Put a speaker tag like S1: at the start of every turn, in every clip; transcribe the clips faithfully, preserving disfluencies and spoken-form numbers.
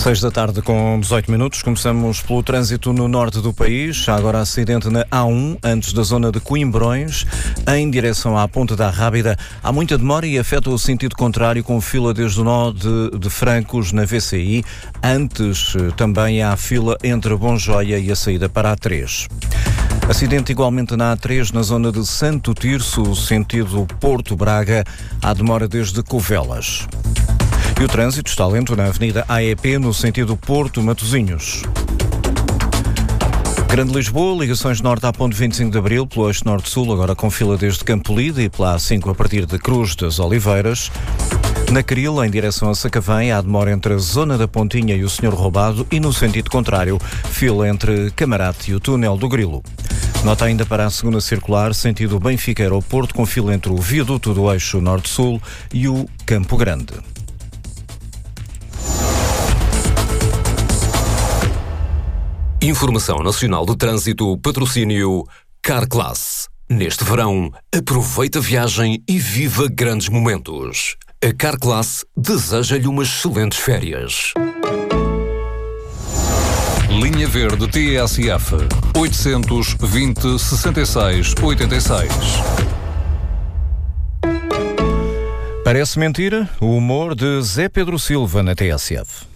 S1: Seis da tarde com dezoito minutos, começamos pelo trânsito no norte do país. Há agora acidente na A um, antes da zona de Coimbrões, em direção à Ponte da Rábida. Há muita demora e afeta o sentido contrário, com fila desde o nó de, de Francos na V C I. Antes também há fila entre Bom Joia e a saída para a A três. Acidente igualmente na A três, na zona de Santo Tirso, sentido Porto Braga. Há demora desde Covelas. E o trânsito está lento na Avenida A E P, no sentido Porto-Matosinhos. Grande Lisboa, ligações norte à Ponte vinte e cinco de Abril, pelo eixo norte-sul, agora com fila desde Campolide e pela A cinco a partir de Cruz das Oliveiras. Na Caril, em direção a Sacavém, há demora entre a zona da Pontinha e o Senhor Roubado, e no sentido contrário, fila entre Camarate e o Túnel do Grilo. Nota ainda para a segunda circular, sentido Benfica ao Porto, com fila entre o viaduto do eixo norte-sul e o Campo Grande.
S2: Informação Nacional de Trânsito, patrocínio Carclass. Neste verão, aproveita a viagem e viva grandes momentos. A Carclass deseja-lhe umas excelentes férias.
S3: Linha Verde T S F oitocentos, vinte, sessenta e seis, oitenta e seis.
S1: Parece mentira, o humor de Zé Pedro Silva na T S F.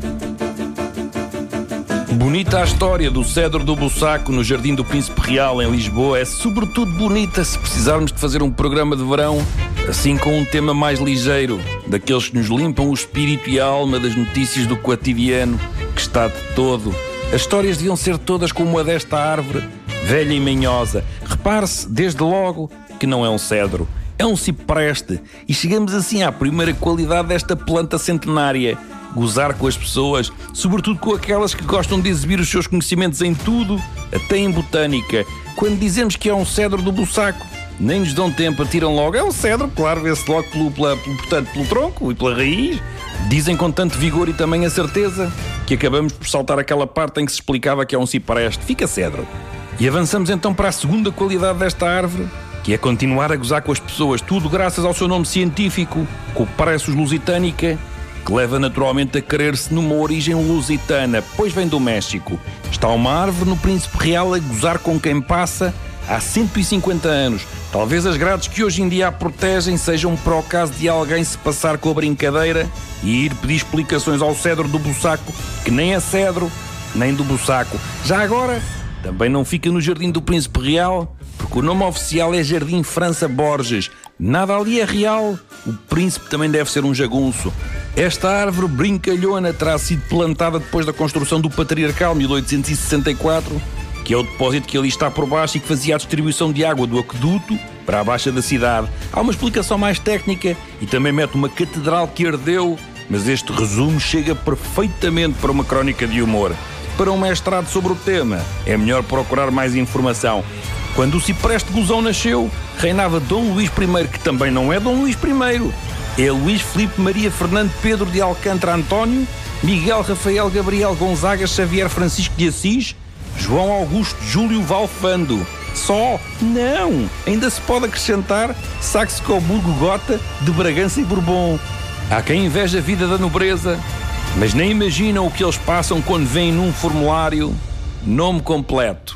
S4: Bonita a história do cedro do Bussaco no Jardim do Príncipe Real, em Lisboa. É sobretudo bonita se precisarmos de fazer um programa de verão assim, com um tema mais ligeiro, daqueles que nos limpam o espírito e a alma das notícias do cotidiano, que está de todo. As histórias deviam ser todas como a desta árvore, velha e manhosa. Repare-se, desde logo, que não é um cedro, é um cipreste. E chegamos assim à primeira qualidade desta planta centenária: gozar com as pessoas, sobretudo com aquelas que gostam de exibir os seus conhecimentos em tudo, até em botânica. Quando dizemos que é um cedro do Bussaco, nem nos dão tempo, atiram logo. É um cedro, claro, vê-se logo pelo, pela, pelo, portanto, pelo tronco e pela raiz. Dizem com tanto vigor e também a certeza que acabamos por saltar aquela parte em que se explicava que é um cipreste. Fica cedro. E avançamos então para a segunda qualidade desta árvore, que é continuar a gozar com as pessoas, tudo graças ao seu nome científico, Cupressus lusitanica, que leva naturalmente a querer-se numa origem lusitana, pois vem do México. Está uma árvore no Príncipe Real a gozar com quem passa há cento e cinquenta anos. Talvez as grades que hoje em dia a protegem sejam para o caso de alguém se passar com a brincadeira e ir pedir explicações ao cedro do Bussaco, que nem é cedro, nem do Bussaco. Já agora, também não fica no Jardim do Príncipe Real, porque o nome oficial é Jardim França Borges. Nada ali é real, o príncipe também deve ser um jagunço. Esta árvore brincalhona terá sido plantada depois da construção do Patriarcal, mil oitocentos e sessenta e quatro, que é o depósito que ali está por baixo e que fazia a distribuição de água do aqueduto para a baixa da cidade. Há uma explicação mais técnica e também mete uma catedral que ardeu, mas este resumo chega perfeitamente para uma crónica de humor. Para um mestrado sobre o tema, é melhor procurar mais informação. Quando o cipreste gozão nasceu, reinava Dom Luís I, que também não é Dom Luís I. É Luís Filipe Maria Fernando Pedro de Alcântara António, Miguel Rafael Gabriel Gonzaga Xavier Francisco de Assis, João Augusto Júlio Valfando. Só? Não! Ainda se pode acrescentar Saxe-Coburgo Gotha de Bragança e Bourbon. Há quem inveja a vida da nobreza, mas nem imaginam o que eles passam quando veem num formulário nome completo.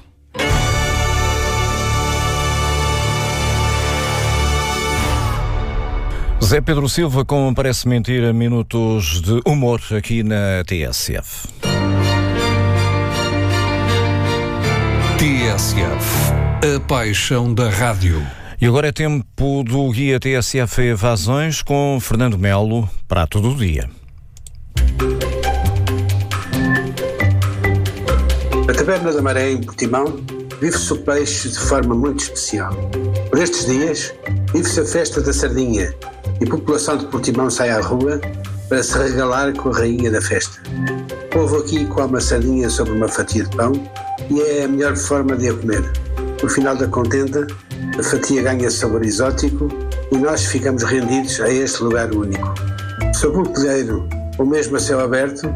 S1: Zé Pedro Silva com Parece Mentira, minutos de humor aqui na T S F.
S3: T S F, a paixão da rádio.
S1: E agora é tempo do Guia T S F Evasões com Fernando Melo, prato do dia.
S5: Na Taberna da Maré, em Portimão, vive-se o peixe de forma muito especial. Por estes dias, vive-se a festa da sardinha e a população de Portimão sai à rua para se regalar com a rainha da festa. O povo aqui come a sardinha sobre uma fatia de pão e é a melhor forma de a comer. No final da contenda, a fatia ganha sabor exótico e nós ficamos rendidos a este lugar único. Sob um telheiro ou mesmo a céu aberto,